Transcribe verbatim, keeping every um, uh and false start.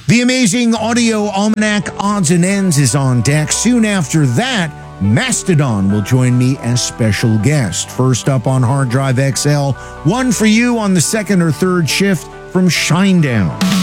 The amazing Audio Almanac Odds and Ends is on deck. Soon after that, Mastodon will join me as special guest. First up on Hard Drive X L, one for you on the second or third shift from Shinedown.